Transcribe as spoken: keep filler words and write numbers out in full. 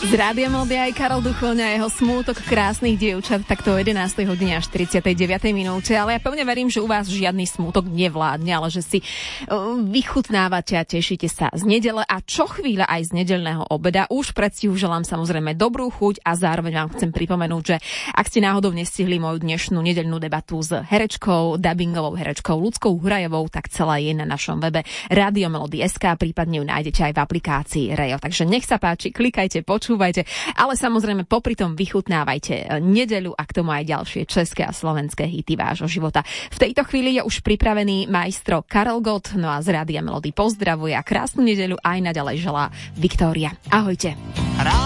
Z Rádia Melody aj Karol Duchoň a jeho Smútok krásnych dievčat, takto o jedenástej hodine až štyridsiatej deviatej minúte, ale ja pevne verím, že u vás žiadny smútok nevládne, ale že si vychutnávate a tešíte sa z nedele a čo chvíľa aj z nedeľného obeda. Už predstihu želám samozrejme dobrú chuť a zároveň vám chcem pripomenúť, že ak ste náhodou nestihli moju dnešnú nedeľnú debatu s herečkou, dabingovou herečkou Ľudskou Hurajovou, tak celá je na našom webe Radio Melody bodka es ká, prípadne ju nájdete aj v aplikácii Rejo. Takže nech sa páči, klikajte, počúvajte, ale samozrejme popri tom vychutnávajte nedeľu a k tomu aj ďalšie české a slovenské hity vášho života. V tejto chvíli je už pripravený majstro Karel Gott, no a z Rádia Melody pozdravuje a krásnu nedeľu aj naďalej želá Viktória. Ahojte.